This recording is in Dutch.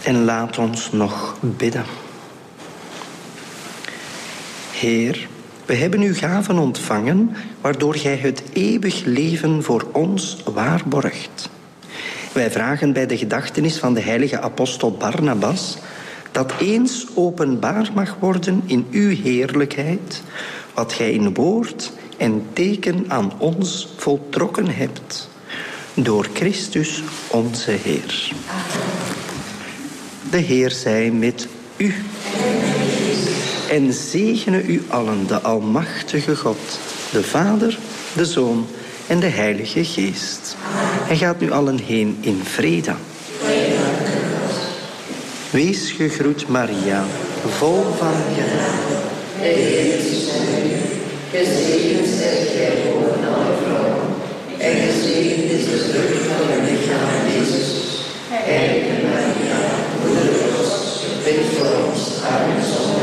En laat ons nog bidden. Heer, we hebben uw gaven ontvangen, waardoor gij het eeuwig leven voor ons waarborgt. Wij vragen bij de gedachtenis van de heilige apostel Barnabas dat eens openbaar mag worden in uw heerlijkheid wat gij in woord en teken aan ons voltrokken hebt. Door Christus onze Heer. De Heer zij met u. En zegene u allen de almachtige God, de Vader, de Zoon en de Heilige Geest. En gaat nu allen heen in vrede. Wees gegroet, Maria, vol van genade. De Heer is met u. Gezegend zijt gij boven alle vrouwen. En gezegend is de vrucht van uw lichaam, Jezus. Heilige Maria, moeder Gods, bid voor ons armen.